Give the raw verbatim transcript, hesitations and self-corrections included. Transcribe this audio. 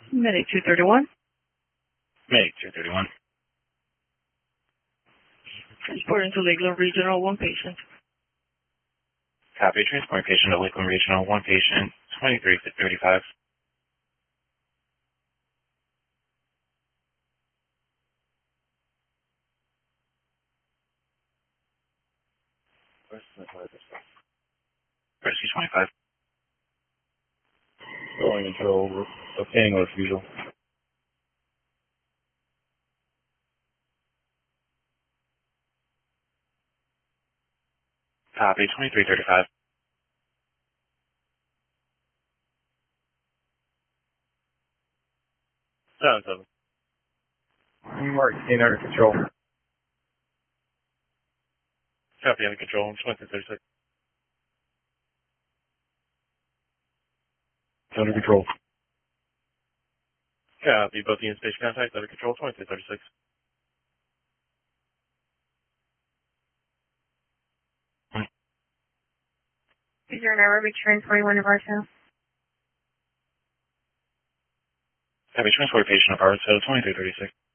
Medic two thirty-one. Medic two thirty-one. Transporting to Lakeland Regional, one patient. Copy. Transporting patient to Lakeland Regional, one patient, twenty-three thirty-five. Rescue twenty-five. Going control, obtaining refusal. Copy. twenty-three thirty-five. seven seven. Mark, staying under control. Copy. Under control. twenty-three thirty-six. Under control. Copy. Both units station contact under control. twenty-three thirty-six. Is your number return twenty-one of our show? Copy. Transport patient of Arts, twenty-three thirty-six.